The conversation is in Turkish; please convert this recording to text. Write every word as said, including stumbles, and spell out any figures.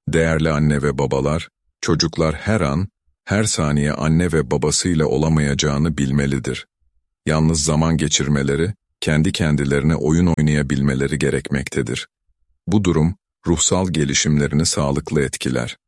Değerli anne ve babalar, çocuklar her an, her saniye anne ve babasıyla olamayacağını bilmelidir. Yalnız zaman geçirmeleri, kendi kendilerine oyun oynayabilmeleri gerekmektedir. Bu durum, ruhsal gelişimlerini sağlıklı etkiler.